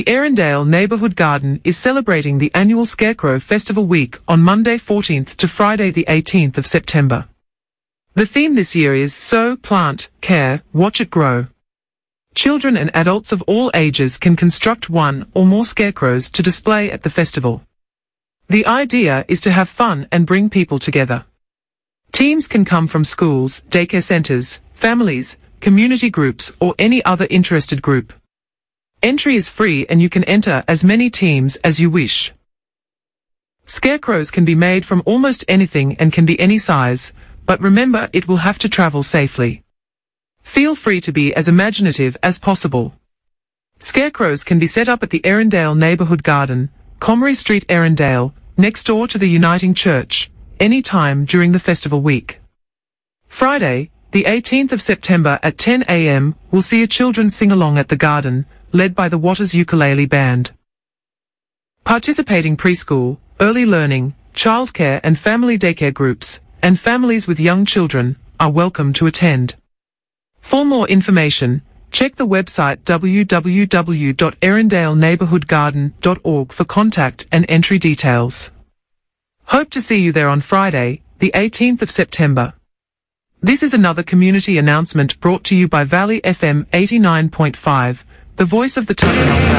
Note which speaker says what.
Speaker 1: The Erindale Neighborhood Garden is celebrating the annual Scarecrow Festival Week on Monday 14th to Friday the 18th of September. The theme this year is Sow, Plant, Care, Watch It Grow. Children and adults of all ages can construct one or more scarecrows to display at the festival. The idea is to have fun and bring people together. Teams can come from schools, daycare centers, families, community groups, or any other interested group. Entry is free and you can enter as many teams as you wish. Scarecrows can be made from almost anything and can be any size, but remember it will have to travel safely. Feel free to be as imaginative as possible. Scarecrows can be set up at the Erindale Neighborhood Garden, Comrie Street, Erindale, next door to the Uniting Church, any time during the festival week. Friday, the 18th of September at 10 a.m. we'll see a children's sing-along at the garden, led by the Waters Ukulele Band. Participating preschool, early learning, childcare and family daycare groups, and families with young children, are welcome to attend. For more information, check the website www.erindaleneighborhoodgarden.org for contact and entry details. Hope to see you there on Friday, the 18th of September. This is another community announcement brought to you by Valley FM 89.5, the voice of the Tuggeranong Valley.